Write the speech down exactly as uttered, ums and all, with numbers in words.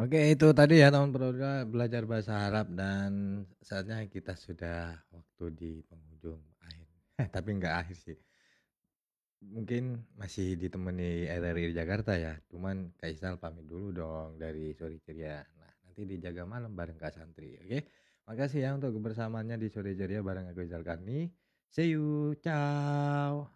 Oke, itu tadi ya teman berdua belajar bahasa Arab dan saatnya kita sudah waktu di penghujung akhir. Eh, tapi nggak akhir sih. Mungkin masih ditemani R R I Jakarta ya. Cuman Kak Isal pamit dulu dong dari Sore Ceria. Nah, nanti dijaga malam bareng Kak Santri. Oke. Makasih ya untuk kebersamaannya di Sore Ceria bareng aku Isal Karni. See you. Ciao.